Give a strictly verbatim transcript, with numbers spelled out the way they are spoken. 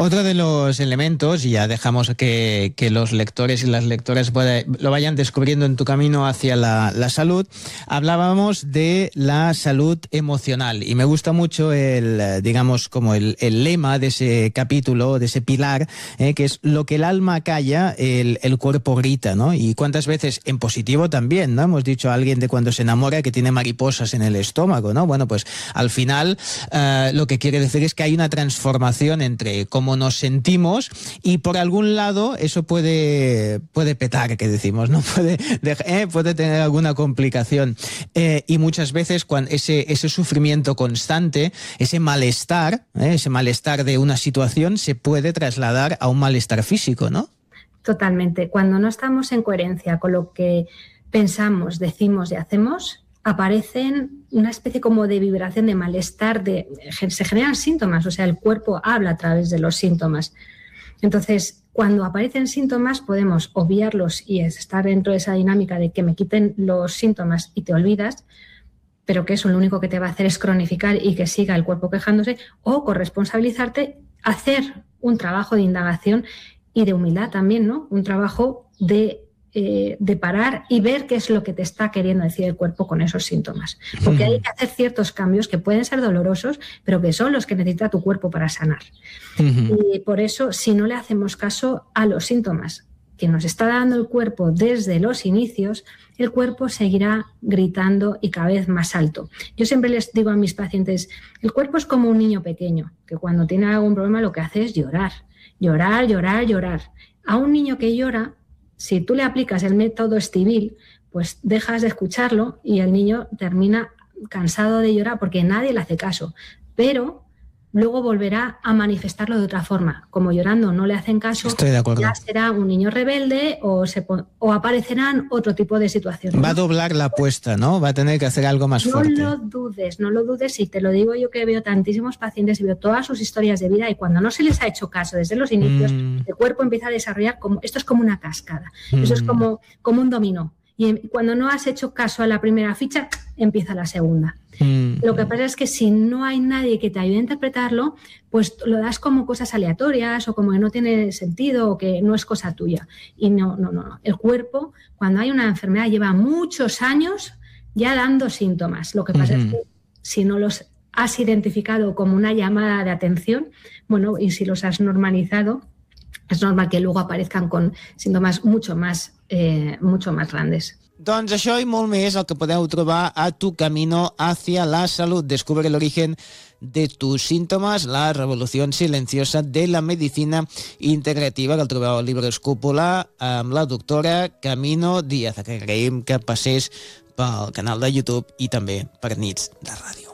Otro de los elementos, y ya dejamos que, que los lectores y las lectoras pueda, lo vayan descubriendo en tu camino hacia la, la salud, hablábamos de la salud emocional y me gusta mucho el, digamos, como el, el lema de ese capítulo, de ese pilar, eh, que es lo que el alma calla, el, el cuerpo grita, ¿no? Y cuántas veces en positivo también, ¿no? Hemos dicho a alguien de cuando se enamora que tiene mariposas en el estómago, ¿no? Bueno, pues al final uh, lo que quiere decir es que hay una transformación entre cómo nos sentimos y por algún lado eso puede, puede petar, que decimos, ¿no? Puede, eh, puede tener alguna complicación. Eh, y muchas veces cuando ese, ese sufrimiento constante, ese malestar, eh, ese malestar de una situación se puede trasladar a un malestar físico, ¿no? Totalmente. Cuando no estamos en coherencia con lo que pensamos, decimos y hacemos, aparecen una especie como de vibración, de malestar, de, se generan síntomas, o sea, el cuerpo habla a través de los síntomas. Entonces, cuando aparecen síntomas podemos obviarlos y estar dentro de esa dinámica de que me quiten los síntomas y te olvidas, pero que eso lo único que te va a hacer es cronificar y que siga el cuerpo quejándose, o corresponsabilizarte, hacer un trabajo de indagación y de humildad también, ¿no? Un trabajo de de parar y ver qué es lo que te está queriendo decir el cuerpo con esos síntomas. Porque hay que hacer ciertos cambios que pueden ser dolorosos, pero que son los que necesita tu cuerpo para sanar. Uh-huh. Y por eso, si no le hacemos caso a los síntomas que nos está dando el cuerpo desde los inicios, el cuerpo seguirá gritando y cada vez más alto. Yo siempre les digo a mis pacientes, el cuerpo es como un niño pequeño, que cuando tiene algún problema lo que hace es llorar, llorar, llorar, llorar. A un niño que llora, si tú le aplicas el método Estivil, pues dejas de escucharlo y el niño termina cansado de llorar porque nadie le hace caso. Pero luego volverá a manifestarlo de otra forma. Como llorando no le hacen caso, Estoy de acuerdo. Ya será un niño rebelde o, se pon- o aparecerán otro tipo de situaciones. Va a doblar la apuesta, ¿no? Va a tener que hacer algo más no fuerte. No lo dudes, no lo dudes, y te lo digo yo que veo tantísimos pacientes y veo todas sus historias de vida y cuando no se les ha hecho caso desde los inicios, mm. el cuerpo empieza a desarrollar como, esto es como una cascada, mm. eso es como, como un dominó. Y cuando no has hecho caso a la primera ficha, empieza la segunda. Mm. Lo que pasa es que si no hay nadie que te ayude a interpretarlo, pues lo das como cosas aleatorias o como que no tiene sentido o que no es cosa tuya. Y no, no, no. El cuerpo, cuando hay una enfermedad, lleva muchos años ya dando síntomas. Lo que pasa mm. es que si no los has identificado como una llamada de atención, bueno, y si los has normalizado, és normal que luego aparezcan con síntomas mucho más, eh, mucho más grandes. Doncs això i molt més el que podeu trobar a Tu Camino hacia la Salud. Descubre el origen de tus síntomas, la revolución silenciosa de la medicina integrativa, que el trobeu al Libros Cúpula amb la doctora Camino Díaz, que agraïm que passés pel canal de YouTube i també per Nits de Ràdio.